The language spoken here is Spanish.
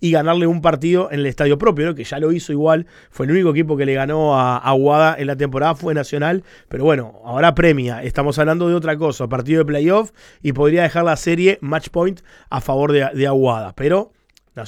y ganarle un partido en el estadio propio, ¿no? Que ya lo hizo igual, fue el único equipo que le ganó a Aguada en la temporada, fue Nacional, pero bueno, ahora premia, estamos hablando de otra cosa, partido de playoff y podría dejar la serie match point a favor de Aguada, pero